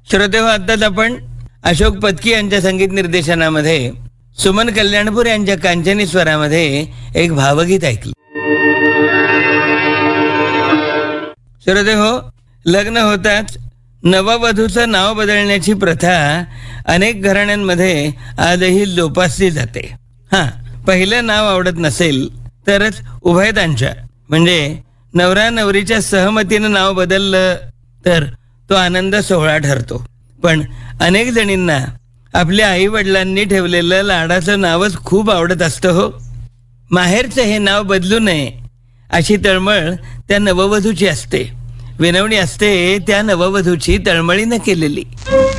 श्रोते हो, आताच आपण अशोक पत्की यांच्या संगीत निर्देशनामध्ये सुमन कल्याणपूर यांच्या कांचनी स्वरामध्ये एक भावगीत ऐकलं. श्रोते हो, लग्न होताच नववधूचं नाव बदलण्याची प्रथा अनेक घराण्यांमध्ये आजही जोपासली जाते. पहिलं नाव आवडत नसेल तरच उभयतांच्या म्हणजे नवरा नवरीच्या सहमतीनं नाव बदललं तर तो आनंद सोहळा ठरतो. पण अनेक जणींना आपल्या आई वडिलांनी ठेवलेलं लाडाचं नावच खूप आवडत असतं हो. माहेरचं हे नाव बदलू नये अशी तळमळ त्या नववधूची असते. विनवणी असते त्या नववधूची तळमळीनं केलेली.